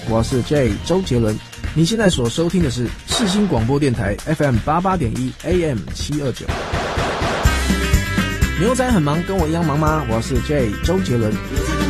我是 J 周杰伦。你现在所收听的是世新广播电台 FM88.1 AM 729。牛仔很忙，跟我一样忙吗？我是 J 周杰伦。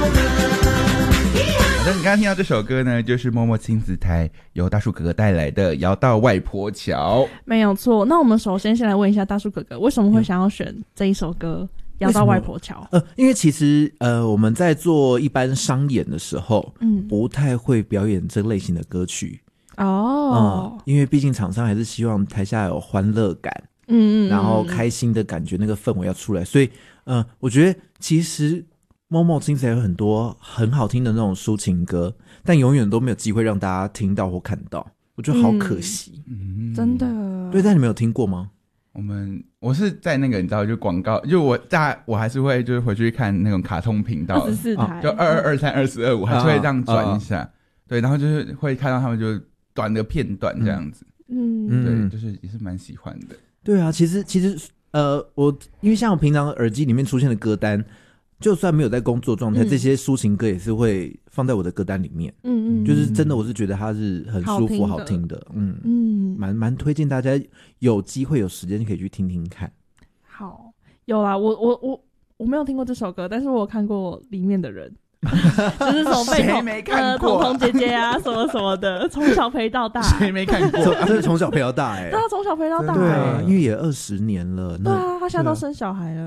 好的，你刚刚听到这首歌呢，就是默默亲子台由大树哥哥带来的《摇到外婆桥》。 没有错。那我们首先先来问一下大树哥哥，为什么会想要选这一首歌《摇到外婆桥》？ 因为其实我们在做一般商演的时候，不太会表演这类型的歌曲因为毕竟厂商还是希望台下有欢乐感，然后开心的感觉，那个氛围要出来，所以我觉得其实默默亲子台有很多很好听的那种抒情歌，但永远都没有机会让大家听到或看到，我觉得好可惜。 真的。 对，但你没有听过吗？ 我是在那个你知道就广告，就我还是会就是回去看那种卡通频道 24台就22、23、24、25，还是会这样转一下，对，然后就是会看到他们就短的片段这样子，对，就是也是蛮喜欢的。 对啊，其实我因为像我平常耳机里面出现的歌单，就算没有在工作状态，这些抒情歌也是会放在我的歌单里面。就是真的，我是觉得它是很舒服、好听的。蛮推荐大家有机会有时间可以去听听看。 好，有啦，我没有听过这首歌，但是我有看过里面的人。就是什么谁没看过彤姐姐啊，什么什么的，从小陪到大。 谁没看过？ 这是从小陪到大对啊，从小陪到大。 对啊，因为也20年了。 对啊，他现在都生小孩了。